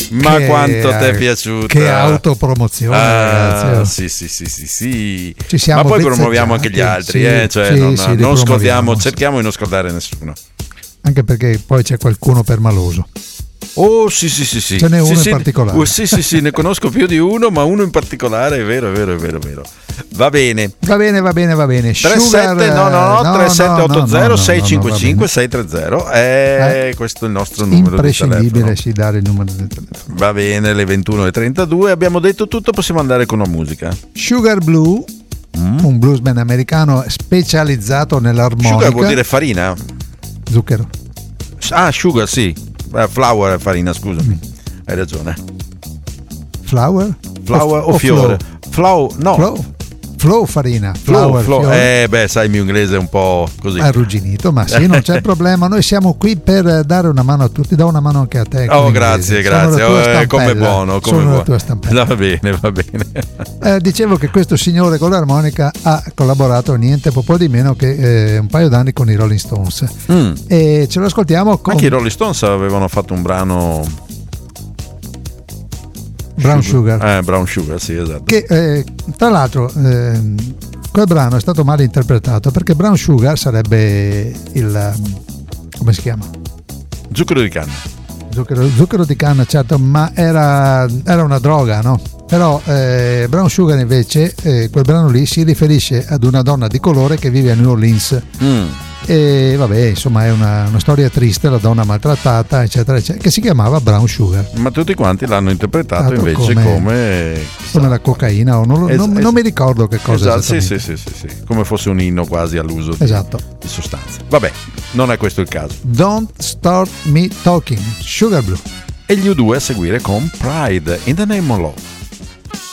Ma quanto ti è piaciuta? Che autopromozione, ragazzi. Sì. Ci siamo ma poi promuoviamo anche gli altri, cioè non scordiamo, cerchiamo di non scordare nessuno. Anche perché poi c'è qualcuno permaloso. Oh sì. Ce n'è uno in particolare. Sì, ne conosco più di uno, ma uno in particolare è vero. Va bene. 3780 655 630 questo è il nostro numero di telefono. Imprescindibile dare il numero del telefono. Va bene, le 21:32 abbiamo detto tutto, possiamo andare con la musica. Sugar Blue, un bluesman americano specializzato nell'armonica. Sugar vuol dire farina? Zucchero. Ah, sugar, sì. Flour è farina, scusami. Hai ragione. Flour o fiore? Flow farina. Flour. Sai, il mio inglese è un po' così. Arrugginito, ma sì, non c'è problema. Noi siamo qui per dare una mano a tutti. Do una mano anche a te. Oh, grazie. Come buono. La tua stampella. Va bene. Dicevo che questo signore con l'armonica ha collaborato niente po' di meno che un paio d'anni con i Rolling Stones. E ce lo ascoltiamo con... Anche i Rolling Stones avevano fatto un brano... Brown Sugar. Brown Sugar, sì, esatto. Che tra l'altro quel brano è stato male interpretato, perché Brown Sugar sarebbe il come si chiama? Zucchero di canna. Zucchero di canna, certo, ma era una droga, no? Però Brown Sugar invece, quel brano lì si riferisce ad una donna di colore che vive a New Orleans. E vabbè, insomma, è una storia triste, la donna maltrattata, eccetera, che si chiamava Brown Sugar. Ma tutti quanti l'hanno interpretato invece come la cocaina, o non mi ricordo che cosa. Esatto, sì, come fosse un inno quasi all'uso di sostanze. Vabbè, non è questo il caso. Don't Start Me Talking, Sugar Blue. E gli U2 a seguire con Pride in the Name of Love.